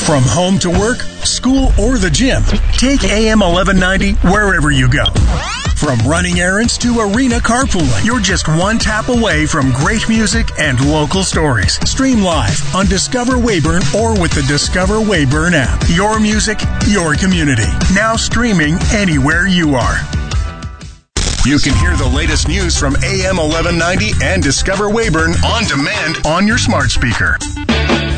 From home to work, school, or the gym, take AM 1190 wherever you go. From running errands to arena carpooling, you're just one tap away from great music and local stories. Stream live on Discover Weyburn or with the Discover Weyburn app. Your music, your community. Now streaming anywhere you are. You can hear the latest news from AM 1190 and Discover Weyburn on demand on your smart speaker.